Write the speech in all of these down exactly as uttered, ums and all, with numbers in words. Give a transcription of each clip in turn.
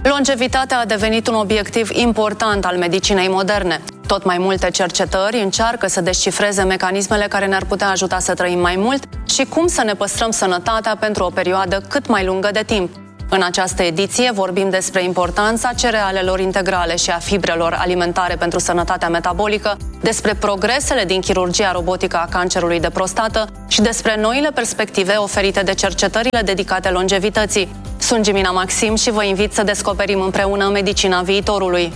Longevitatea a devenit un obiectiv important al medicinei moderne. Tot mai multe cercetări încearcă să descifreze mecanismele care ne-ar putea ajuta să trăim mai mult și cum să ne păstrăm sănătatea pentru o perioadă cât mai lungă de timp. În această ediție vorbim despre importanța cerealelor integrale și a fibrelor alimentare pentru sănătatea metabolică, despre progresele din chirurgia robotică a cancerului de prostată și despre noile perspective oferite de cercetările dedicate longevității. Sunt Gimina Maxim și vă invit să descoperim împreună medicina viitorului.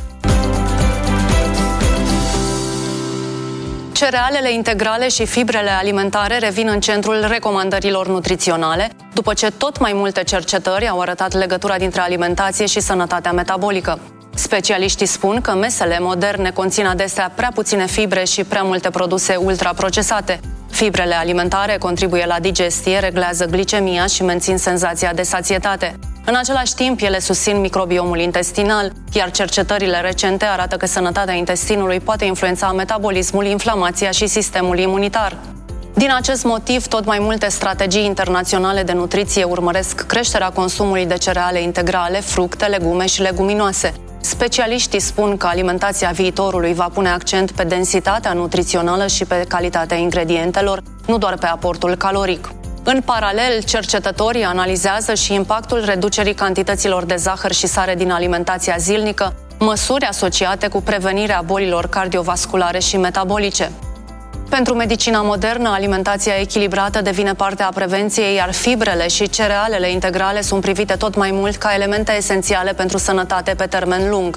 Cerealele integrale și fibrele alimentare revin în centrul recomandărilor nutriționale, după ce tot mai multe cercetări au arătat legătura dintre alimentație și sănătatea metabolică. Specialiștii spun că mesele moderne conțin adesea prea puține fibre și prea multe produse ultraprocesate. Fibrele alimentare contribuie la digestie, reglează glicemia și mențin senzația de sațietate. În același timp, ele susțin microbiomul intestinal, iar cercetările recente arată că sănătatea intestinului poate influența metabolismul, inflamația și sistemul imunitar. Din acest motiv, tot mai multe strategii internaționale de nutriție urmăresc creșterea consumului de cereale integrale, fructe, legume și leguminoase. Specialiștii spun că alimentația viitorului va pune accent pe densitatea nutrițională și pe calitatea ingredientelor, nu doar pe aportul caloric. În paralel, cercetătorii analizează și impactul reducerii cantităților de zahăr și sare din alimentația zilnică, măsuri asociate cu prevenirea bolilor cardiovasculare și metabolice. Pentru medicina modernă, alimentația echilibrată devine parte a prevenției, iar fibrele și cerealele integrale sunt privite tot mai mult ca elemente esențiale pentru sănătate pe termen lung.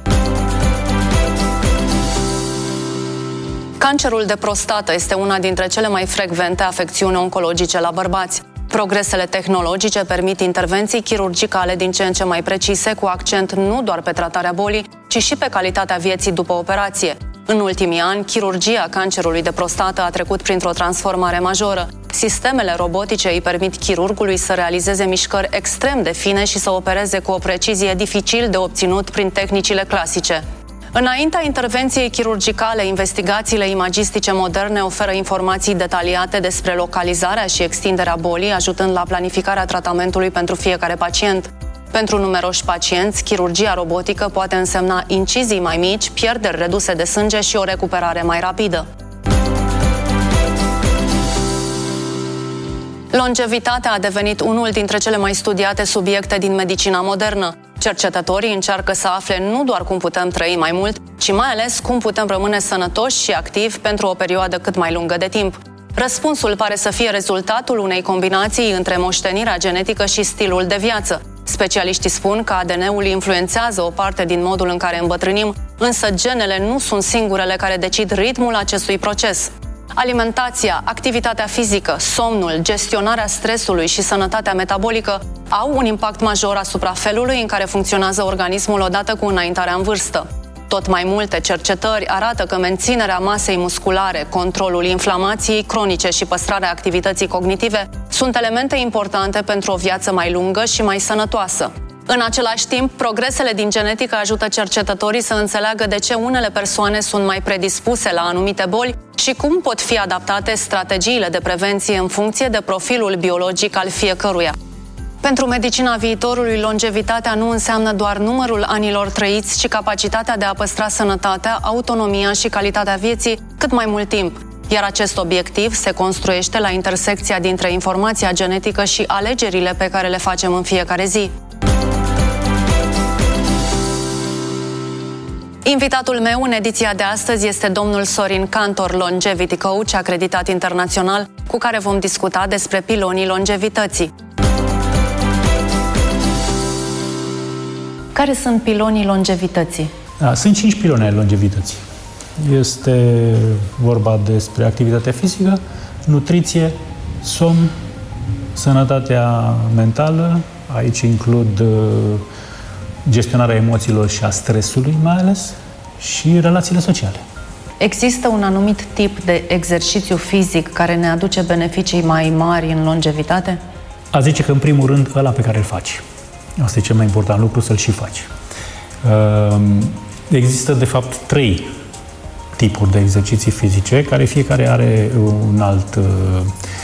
Cancerul de prostată este una dintre cele mai frecvente afecțiuni oncologice la bărbați. Progresele tehnologice permit intervenții chirurgicale din ce în ce mai precise, cu accent nu doar pe tratarea bolii, ci și pe calitatea vieții după operație. În ultimii ani, chirurgia cancerului de prostată a trecut printr-o transformare majoră. Sistemele robotice îi permit chirurgului să realizeze mișcări extrem de fine și să opereze cu o precizie dificil de obținut prin tehnicile clasice. Înaintea intervenției chirurgicale, investigațiile imagistice moderne oferă informații detaliate despre localizarea și extinderea bolii, ajutând la planificarea tratamentului pentru fiecare pacient. Pentru numeroși pacienți, chirurgia robotică poate însemna incizii mai mici, pierderi reduse de sânge și o recuperare mai rapidă. Longevitatea a devenit unul dintre cele mai studiate subiecte din medicina modernă. Cercetătorii încearcă să afle nu doar cum putem trăi mai mult, ci mai ales cum putem rămâne sănătoși și activi pentru o perioadă cât mai lungă de timp. Răspunsul pare să fie rezultatul unei combinații între moștenirea genetică și stilul de viață. Specialiștii spun că A D N-ul influențează o parte din modul în care îmbătrânim, însă genele nu sunt singurele care decid ritmul acestui proces. Alimentația, activitatea fizică, somnul, gestionarea stresului și sănătatea metabolică au un impact major asupra felului în care funcționează organismul odată cu înaintarea în vârstă. Tot mai multe cercetări arată că menținerea masei musculare, controlul inflamației cronice și păstrarea activității cognitive sunt elemente importante pentru o viață mai lungă și mai sănătoasă. În același timp, progresele din genetică ajută cercetătorii să înțeleagă de ce unele persoane sunt mai predispuse la anumite boli și cum pot fi adaptate strategiile de prevenție în funcție de profilul biologic al fiecăruia. Pentru medicina viitorului, longevitatea nu înseamnă doar numărul anilor trăiți, ci capacitatea de a păstra sănătatea, autonomia și calitatea vieții cât mai mult timp. Iar acest obiectiv se construiește la intersecția dintre informația genetică și alegerile pe care le facem în fiecare zi. Invitatul meu în ediția de astăzi este domnul Sorin Cantor, longevity coach acreditat internațional, cu care vom discuta despre pilonii longevității. Care sunt pilonii longevității? Da, sunt cinci piloni ai longevității. Este vorba despre activitatea fizică, nutriție, somn, sănătatea mentală, aici includ gestionarea emoțiilor și a stresului mai ales, și relațiile sociale. Există un anumit tip de exercițiu fizic care ne aduce beneficii mai mari în longevitate? A zice că în primul rând ăla pe care îl faci. Asta e cel mai important lucru, să-l și faci. Există de fapt trei tipuri de exerciții fizice, care fiecare are un alt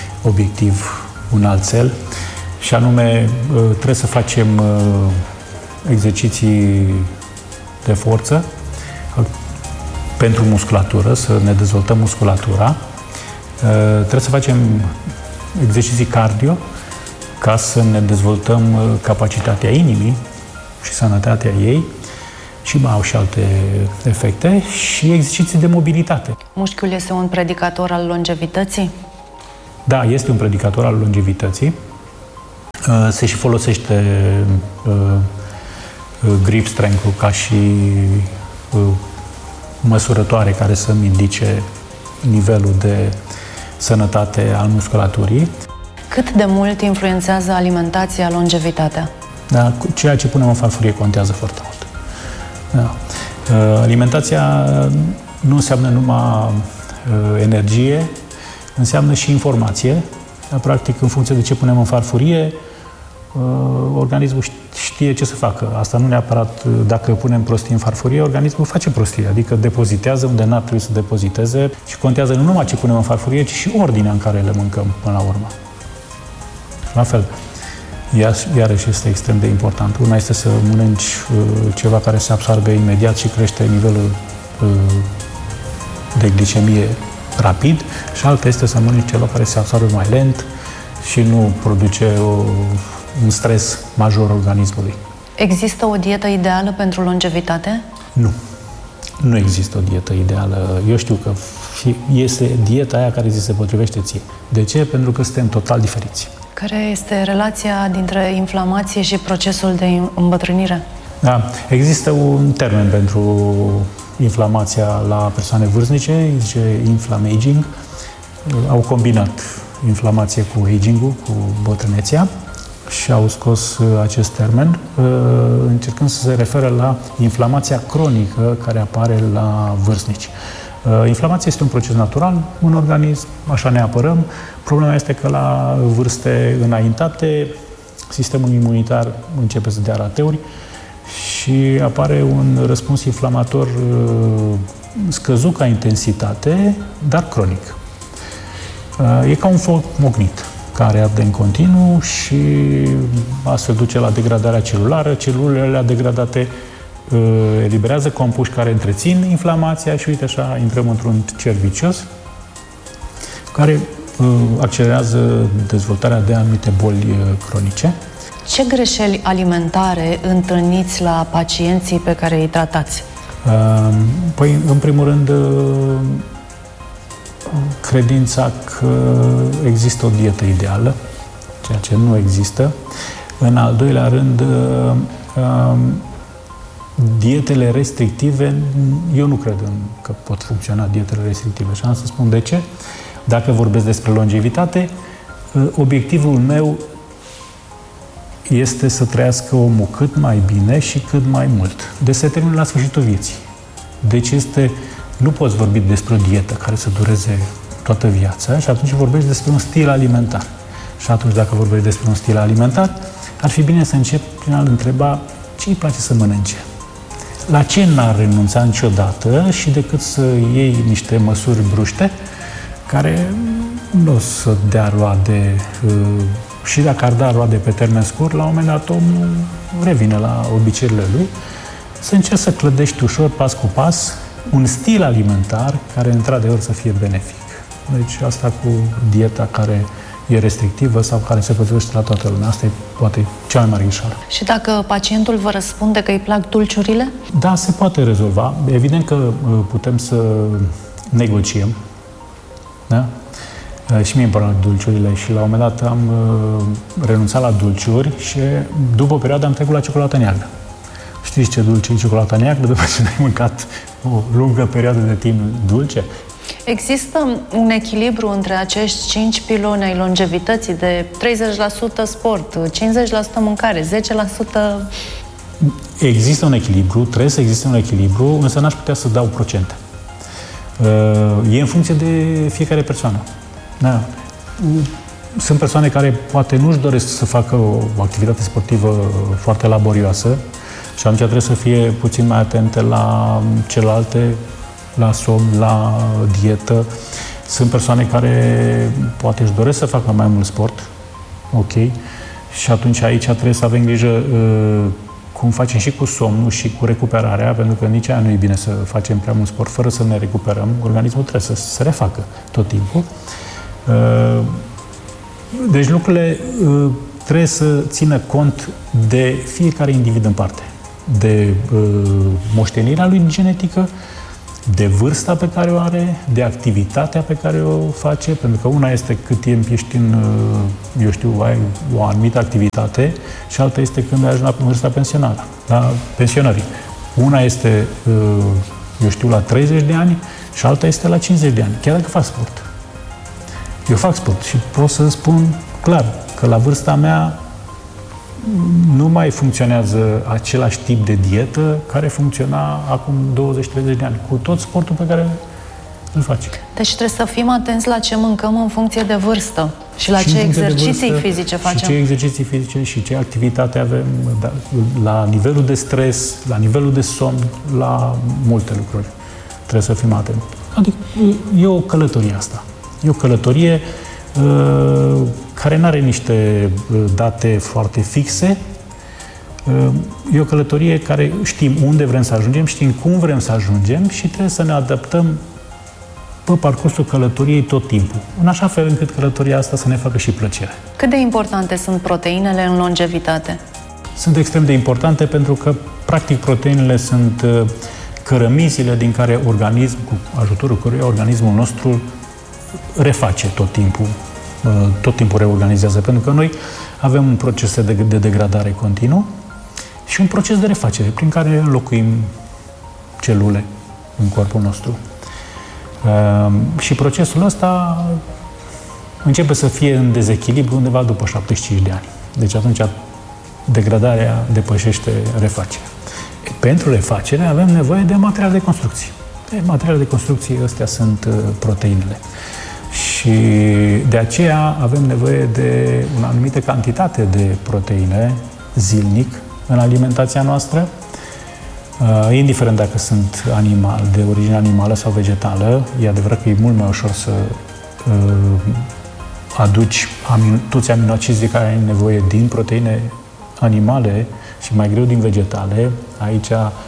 obiectiv, un alt cel, și anume trebuie să facem exerciții de forță pentru musculatură, să ne dezvoltăm musculatura. Trebuie să facem exerciții cardio ca să ne dezvoltăm capacitatea inimii și sănătatea ei și mai au și alte efecte și exerciții de mobilitate. Mușchiul este un predicator al longevității? Da, este un predicator al longevității. Se și folosește grip strength-ul ca și măsurătoare care să-mi indice nivelul de sănătate al musculaturii. Cât de mult influențează alimentația longevitatea? Da, ceea ce punem în farfurie contează foarte mult. Da. Alimentația nu înseamnă numai energie, înseamnă și informație. Practic, în funcție de ce punem în farfurie, organismul știe ce să facă. Asta nu neapărat dacă punem prostii în farfurie, organismul face prostie, adică depozitează unde n-ar trebui să depoziteze și contează nu numai ce punem în farfurie, ci și ordinea în care le mâncăm până la urmă. La fel, iarăși este extrem de important. Una este să mănânci ceva care se absorbe imediat și crește nivelul de glicemie rapid și alta este să mănânci ceva care se absorbe mai lent și nu produce o, un stres major organismului. Există o dietă ideală pentru longevitate? Nu. Nu există o dietă ideală. Eu știu că este dieta aia care zi se potrivește ție. De ce? Pentru că suntem total diferiți. Care este relația dintre inflamație și procesul de îmbătrânire? Da. Există un termen pentru inflamația la persoane vârstnice, zice inflammaging. Au combinat inflamație cu aging-ul, cu bătrânețea și au scos acest termen, încercând să se referă la inflamația cronică care apare la vârstnici. Inflamația este un proces natural în organism, așa ne apărăm. Problema este că la vârste înaintate sistemul imunitar începe să dea rateuri și apare un răspuns inflamator scăzut ca intensitate, dar cronic. E ca un foc mocnit care arde în continuu și astfel duce la degradarea celulară. Celulele degradate eliberează compuși care întrețin inflamația și uite așa intrăm într-un cerc vicios care accelerează dezvoltarea de anumite boli cronice. Ce greșeli alimentare întâlniți la pacienții pe care îi tratați? Păi, în primul rând, credința că există o dietă ideală, ceea ce nu există. În al doilea rând, dietele restrictive, eu nu cred că pot funcționa dietele restrictive și am să spun de ce. Dacă vorbesc despre longevitate, obiectivul meu este să trăiască omul cât mai bine și cât mai mult. Deci se termină la sfârșitul vieții. Deci este, nu poți vorbi despre o dietă care să dureze toată viața și atunci vorbești despre un stil alimentar. Și atunci, dacă vorbești despre un stil alimentar, ar fi bine să încep prin a-l întreba ce îi place să mănânce. La ce n-ar renunța niciodată și decât să iei niște măsuri bruște care nu o să dea roade și dacă ar da roade pe termen scurt, la un moment dat omul revine la obiceiurile lui, să încerci să clădești ușor, pas cu pas, un stil alimentar care, într-adevăr, să fie benefic. Deci asta cu dieta care e restrictivă sau care se potrivește la toată lumea, asta e poate cea mai mare greșeală. Și dacă pacientul vă răspunde că îi plac dulciurile? Da, se poate rezolva. Evident că putem să negociem. Da? Și mie îmi plac dulciurile și la un moment dat am renunțat la dulciuri și după o perioadă am trecut la ciocolată neagră. Știți ce dulce e ciocolata neagră după ce ai mâncat o lungă perioadă de timp dulce? Există un echilibru între acești cinci piloni ai longevității de treizeci la sută sport, cincizeci la sută mâncare, zece la sută... Există un echilibru, trebuie să existe un echilibru, însă n-aș putea să dau procente. E în funcție de fiecare persoană. Da. Sunt persoane care poate nu-și doresc să facă o activitate sportivă foarte laborioasă și atunci trebuie să fie puțin mai atente la celelalte, la somn, la dietă. Sunt persoane care poate își doresc să facă mai mult sport, ok, și atunci aici trebuie să avem grijă cum facem și cu somnul și cu recuperarea, pentru că nici aia nu e bine să facem prea mult sport fără să ne recuperăm. Organismul trebuie să se refacă tot timpul. Deci lucrurile trebuie să țină cont de fiecare individ în parte, de moștenirea lui genetică, de vârsta pe care o are, de activitatea pe care o face, pentru că una este cât timp ești în, eu știu, ai o anumită activitate și alta este când ajungi la vârsta pensionară, la pensionării. Una este, eu știu, la treizeci de ani și alta este la cincizeci de ani, chiar dacă fac sport. Eu fac sport și pot să spun clar că la vârsta mea nu mai funcționează același tip de dietă care funcționa acum douăzeci treizeci de ani, cu tot sportul pe care îl faci. Deci trebuie să fim atenți la ce mâncăm în funcție de vârstă și la și ce exerciții fizice facem. Și ce exerciții fizice și ce activitate avem, da, la nivelul de stres, la nivelul de somn, la multe lucruri. Trebuie să fim atenți. Adică e o călătorie asta. E o călătorie uh, care nu are niște date foarte fixe. E o călătorie care știm unde vrem să ajungem, știm cum vrem să ajungem și trebuie să ne adaptăm pe parcursul călătoriei tot timpul, în așa fel încât călătoria asta să ne facă și plăcere. Cât de importante sunt proteinele în longevitate? Sunt extrem de importante pentru că, practic, proteinele sunt cărămizile din care organism, cu ajutorul căruia organismul nostru reface tot timpul, tot timpul reorganizează, pentru că noi avem un proces de, de degradare continuu și un proces de refacere prin care înlocuim celule în corpul nostru. Uh, și procesul ăsta începe să fie în dezechilibru undeva după șaptezeci și cinci de ani. Deci atunci degradarea depășește refacerea. E, pentru refacere avem nevoie de materiale de construcție. E, materiale de construcție, astea sunt uh, proteinele. Și de aceea avem nevoie de o anumită cantitate de proteine zilnic în alimentația noastră, uh, indiferent dacă sunt animal, de origine animală sau vegetală. E adevărat că e mult mai ușor să uh, aduci amin, toți aminoacizii care ai nevoie din proteine animale și mai greu din vegetale. Aici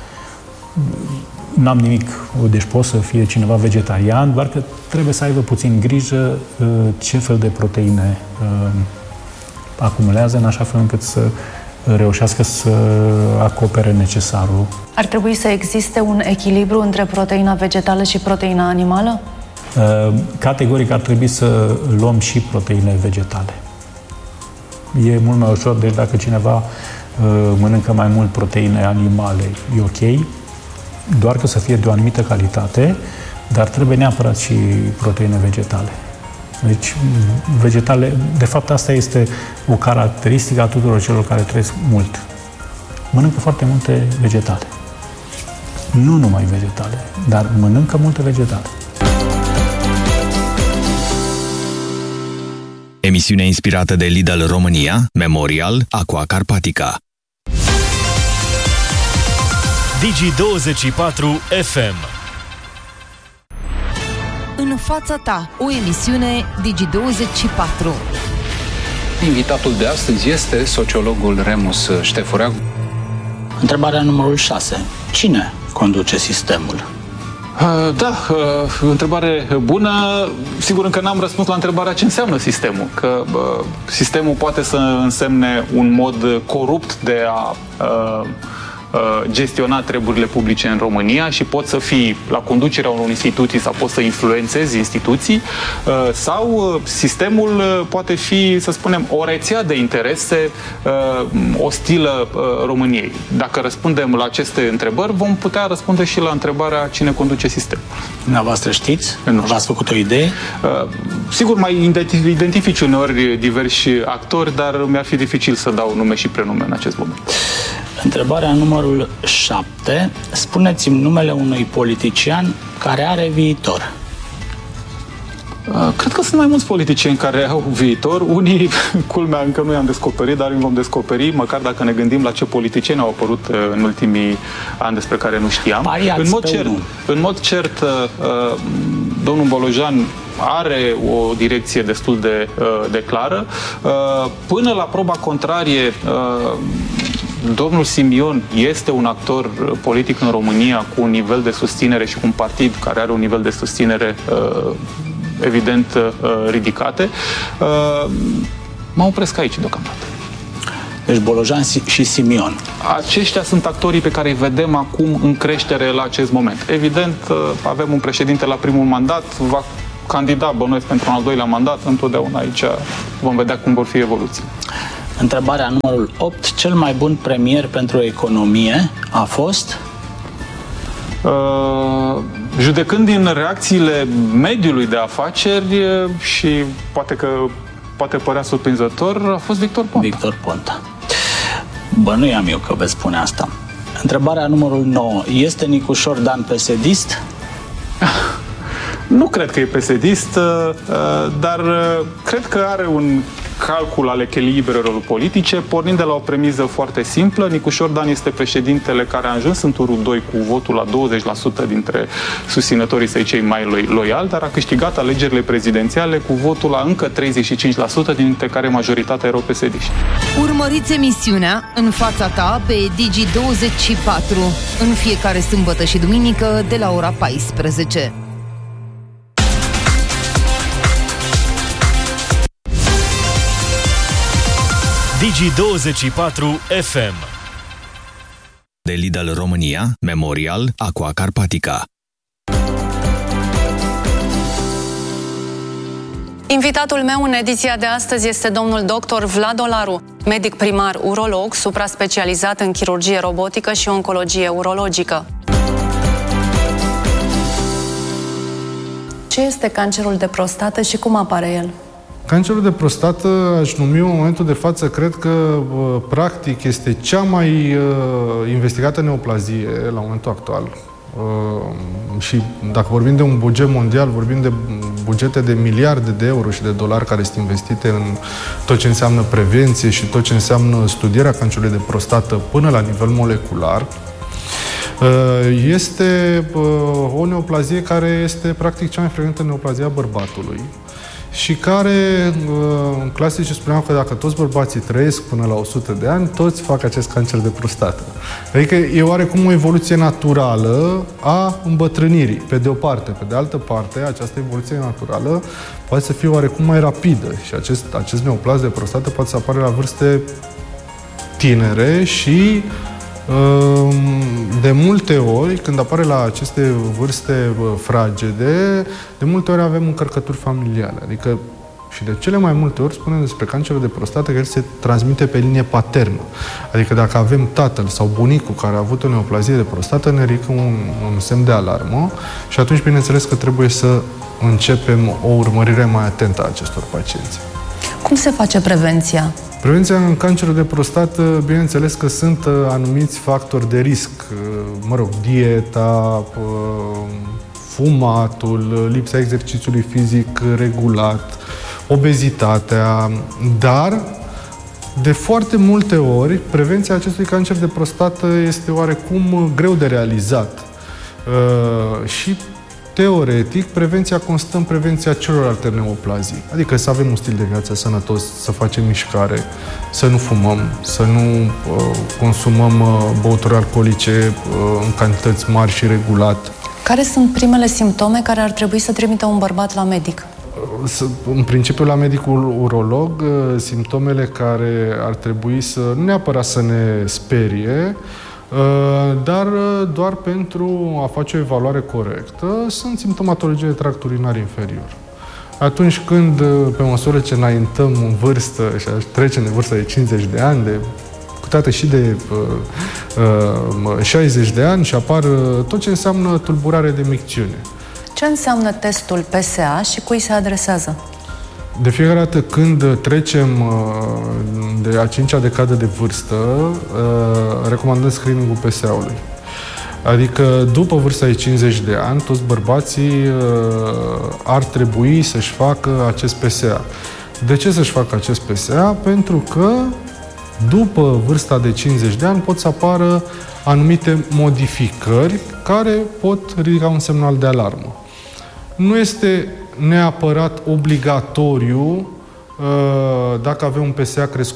n-am nimic, deci pot să fie cineva vegetarian, doar că trebuie să aibă puțin grijă uh, ce fel de proteine uh, acumulează, în așa fel încât să reușească să acopere necesarul. Ar trebui să existe un echilibru între proteina vegetală și proteina animală? Uh, categoric ar trebui să luăm și proteine vegetale. E mult mai ușor, deci dacă cineva uh, mănâncă mai mult proteine animale, e ok, doar că să fie de o anumită calitate, dar trebuie neapărat și proteine vegetale. Deci, vegetale, de fapt, asta este o caracteristică a tuturor celor care trăiesc mult. Mănâncă foarte multe vegetale. Nu numai vegetale, dar mănâncă multe vegetale. Emisiune inspirată de Lidl România, Memorial, Aqua Carpatica. Digi douăzeci și patru F M. În fața ta, o emisiune Digi douăzeci și patru. Invitatul de astăzi este sociologul Remus Ștefurea. Întrebarea numărul șase. Cine conduce sistemul? Da, întrebare bună. Sigur, încă n-am răspuns la întrebarea ce înseamnă sistemul. Că sistemul poate să însemne un mod corupt de a gestiona treburile publice în România și poți să fii la conducerea unor instituții sau poți să influențezi instituții, sau sistemul poate fi, să spunem, o rețea de interese ostilă României. Dacă răspundem la aceste întrebări, vom putea răspunde și la întrebarea cine conduce sistemul. Dumneavoastră știți? Nu v-ați făcut o idee? Sigur, mai identifici uneori diversi actori, dar mi-ar fi dificil să dau nume și prenume în acest moment. Întrebarea numărul șapte. Spuneți-mi numele unui politician care are viitor. Cred că sunt mai mulți politicieni care au viitor. Unii, culmea, încă nu i-am descoperit, dar îi vom descoperi, măcar dacă ne gândim la ce politicieni au apărut în ultimii ani despre care nu știam. În mod, cert, în mod cert, domnul Bolojan are o direcție destul de, de clară. Până la proba contrarie, domnul Simion este un actor politic în România cu un nivel de susținere și cu un partid care are un nivel de susținere evident ridicate, mă opresc aici deocamdată. Deci Bolojan și Simion. Aceștia sunt actorii pe care îi vedem acum în creștere la acest moment. Evident, avem un președinte la primul mandat, va candida, bănuiesc, pentru un al doilea mandat, întotdeauna aici vom vedea cum vor fi evoluții. Întrebarea numărul opt. Cel mai bun premier pentru economie a fost? Uh, judecând din reacțiile mediului de afaceri și poate că poate părea surprinzător, a fost Victor Ponta. Victor Ponta. Bănuiam eu că veți spune asta. Întrebarea numărul nouă. Este Nicușor Dan P S D-ist? Nu cred că e P S D-ist, dar cred că are un calcul al echilibrelor politice, pornind de la o premiză foarte simplă. Nicușor Dan este președintele care a ajuns în turul doi cu votul la douăzeci la sută dintre susținătorii săi cei mai loiali, dar a câștigat alegerile prezidențiale cu votul la încă treizeci și cinci la sută, dintre care majoritatea erau P S D-iști. Urmăriți emisiunea În fața ta pe Digi douăzeci și patru în fiecare sâmbătă și duminică de la ora paisprezece. Digi douăzeci și patru F M. De Lidl România, Memorial, Aqua Carpatica. Invitatul meu în ediția de astăzi este domnul doctor Vlad Olaru, medic primar urolog, supra-specializat în chirurgie robotică și oncologie urologică. Ce este cancerul de prostată și cum apare el? Cancerul de prostată, aș numi în momentul de față, cred că practic este cea mai investigată neoplazie la momentul actual. Și dacă vorbim de un buget mondial, vorbim de bugete de miliarde de euro și de dolari care sunt investite în tot ce înseamnă prevenție și tot ce înseamnă studierea cancerului de prostată până la nivel molecular. Este o neoplazie care este practic cea mai frecventă neoplazie a bărbatului și care, în clasice, spuneau că dacă toți bărbații trăiesc până la o sută de ani, toți fac acest cancer de prostată. Adică e oarecum o evoluție naturală a îmbătrânirii, pe de o parte. Pe de altă parte, această evoluție naturală poate să fie oarecum mai rapidă și acest, acest neoplas de prostată poate să apare la vârste tinere și de multe ori, când apare la aceste vârste fragede, de multe ori avem încărcături familiale. Adică, și de cele mai multe ori spunem despre cancerul de prostată că el se transmite pe linie paternă. Adică dacă avem tatăl sau bunicul care a avut o neoplazie de prostată, ne ridică un, un semn de alarmă și atunci, bineînțeles, că trebuie să începem o urmărire mai atentă a acestor pacienți. Cum se face prevenția? Prevenția în cancerul de prostată, bineînțeles că sunt anumiți factori de risc. Mă rog, dieta, fumatul, lipsa exercițiului fizic regulat, obezitatea, dar de foarte multe ori prevenția acestui cancer de prostată este oarecum greu de realizat. Și teoretic, prevenția constă în prevenția celorlalte neoplazii. Adică să avem un stil de viață sănătos, să facem mișcare, să nu fumăm, să nu uh, consumăm uh, băuturi alcoolice uh, în cantități mari și regulat. Care sunt primele simptome care ar trebui să trimită un bărbat la medic? În principiu, la medicul urolog, simptomele care ar trebui să, nu neapărat să ne sperie, dar doar pentru a face o evaluare corectă, sunt simptomatologie de tract urinar inferior. Atunci când, pe măsură ce înaintăm în vârstă și trecem de vârsta de cincizeci de ani, de, cu toate și de uh, uh, șaizeci de ani, și apar tot ce înseamnă tulburare de micțiune. Ce înseamnă testul P S A și cui se adresează? De fiecare dată când trecem de a cincea decadă de vârstă, recomandăm screening-ul P S A-ului. Adică după vârsta de cincizeci de ani, toți bărbații ar trebui să-și facă acest P S A. De ce să-și facă acest P S A? Pentru că după vârsta de cincizeci de ani pot să apară anumite modificări care pot ridica un semnal de alarmă. Nu este neapărat obligatoriu dacă avem un P S A crescut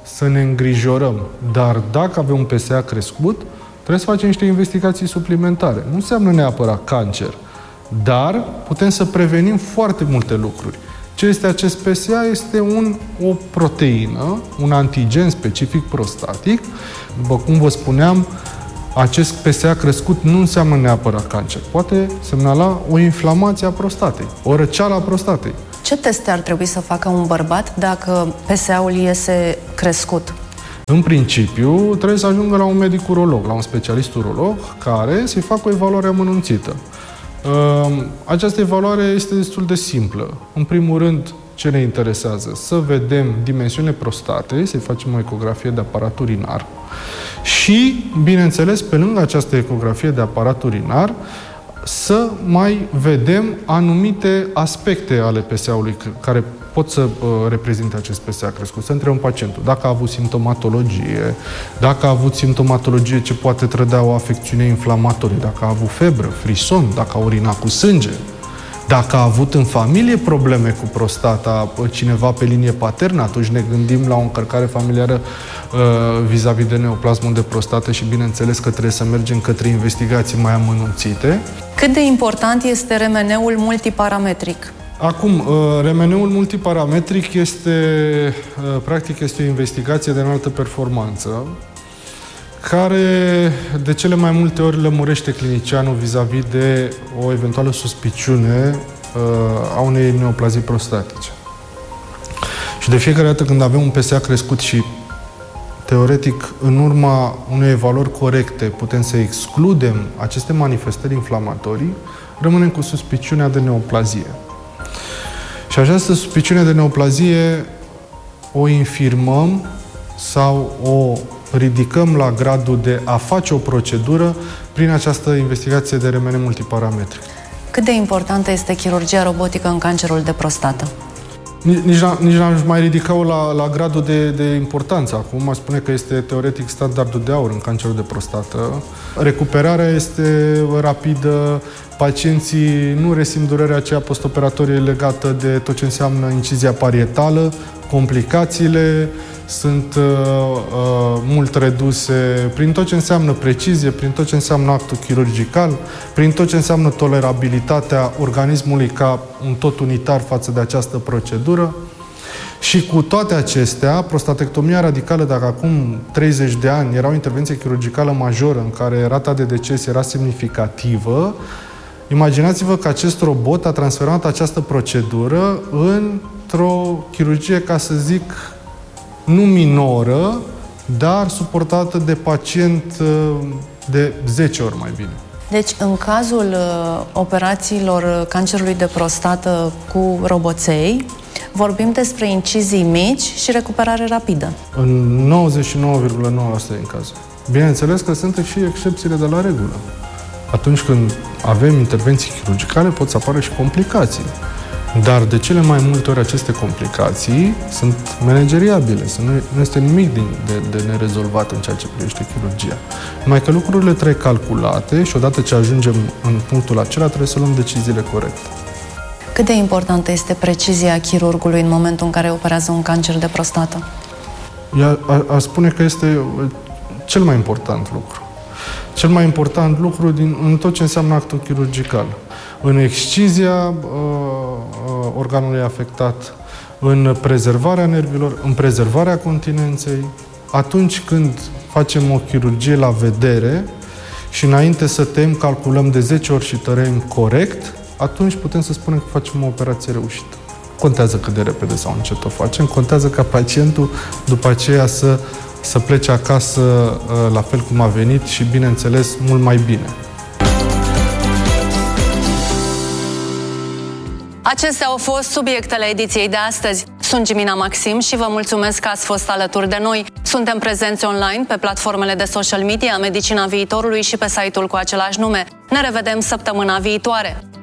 să ne îngrijorăm. Dar dacă avem un P S A crescut, trebuie să facem niște investigații suplimentare. Nu înseamnă neapărat cancer, dar putem să prevenim foarte multe lucruri. Ce este acest P S A? Este un, o proteină, un antigen specific prostatic. După cum vă spuneam, acest P S A crescut nu înseamnă neapărat cancer. Poate semnala o inflamație a prostatei, o răceală a prostatei. Ce teste ar trebui să facă un bărbat dacă P S A-ul iese crescut? În principiu, trebuie să ajungă la un medic urolog, la un specialist urolog, care să-i facă o evaluare amănunțită. Această evaluare este destul de simplă. În primul rând, ce ne interesează? Să vedem dimensiunile prostatei, să-i facem o ecografie de aparat urinar și, bineînțeles, pe lângă această ecografie de aparat urinar, să mai vedem anumite aspecte ale P S A-ului care pot să uh, reprezinte acest P S A crescut. Să întrebăm pacientul dacă a avut simptomatologie, dacă a avut simptomatologie ce poate trădea o afecțiune inflamatorie, dacă a avut febră, frison, dacă a urinat cu sânge, dacă a avut în familie probleme cu prostata, cineva pe linie paternă, atunci ne gândim la o încărcare familiară uh, vis-a-vis de neoplasmul de prostată și bineînțeles că trebuie să mergem către investigații mai amănunțite. Cât de important este R M N-ul multiparametric? Acum, R M N-ul multiparametric este, practic, este o investigație de înaltă performanță care de cele mai multe ori lămurește clinicianul vis-a-vis de o eventuală suspiciune a unei neoplazii prostatice. Și de fiecare dată când avem un P S A crescut și teoretic, în urma unei evaluări corecte, putem să excludem aceste manifestări inflamatorii, rămânem cu suspiciunea de neoplazie. Și această suspiciune de neoplazie o infirmăm sau o ridicăm la gradul de a face o procedură prin această investigație de R M N multiparametric. Cât de importantă este chirurgia robotică în cancerul de prostată? Nici, nici n-aș mai ridica-o la, la gradul de, de importanță. Acum aș spune că este teoretic standardul de aur în cancerul de prostată. Recuperarea este rapidă, pacienții nu resimt durerea aceea postoperatorie legată de tot ce înseamnă incizia parietală, complicațiile sunt uh, uh, mult reduse prin tot ce înseamnă precizie, prin tot ce înseamnă actul chirurgical, prin tot ce înseamnă tolerabilitatea organismului ca un tot unitar față de această procedură. Și cu toate acestea, prostatectomia radicală, dacă acum treizeci de ani era o intervenție chirurgicală majoră în care rata de deces era semnificativă, imaginați-vă că acest robot a transformat această procedură într-o chirurgie, ca să zic, nu minoră, dar suportată de pacient de zece ori mai bine. Deci, în cazul uh, operațiilor cancerului de prostată cu roboței, vorbim despre incizii mici și recuperare rapidă. În nouăzeci și nouă virgulă nouă la sută din cazuri. Bineînțeles că sunt și excepțiile de la regulă. Atunci când avem intervenții chirurgicale, pot să apară și complicații. Dar de cele mai multe ori aceste complicații sunt manageriabile, nu este nimic de, de, de nerezolvat în ceea ce privește chirurgia. Numai că lucrurile trebuie calculate și odată ce ajungem în punctul acela trebuie să luăm deciziile corecte. Cât de importantă este precizia chirurgului în momentul în care operează un cancer de prostată? Aș spune că este cel mai important lucru. Cel mai important lucru din, în tot ce înseamnă actul chirurgical. În excizia uh, uh, organului afectat, în prezervarea nervilor, în prezervarea continenței, atunci când facem o chirurgie la vedere și înainte să tăiem, calculăm de zece ori și tărem corect, atunci putem să spunem că facem o operație reușită. Contează cât de repede sau încet o facem, contează ca pacientul după aceea să, să plece acasă uh, la fel cum a venit și, bineînțeles, mult mai bine. Acestea au fost subiectele ediției de astăzi. Sunt Gimina Maxim și vă mulțumesc că ați fost alături de noi. Suntem prezenți online pe platformele de social media Medicina Viitorului și pe site-ul cu același nume. Ne revedem săptămâna viitoare!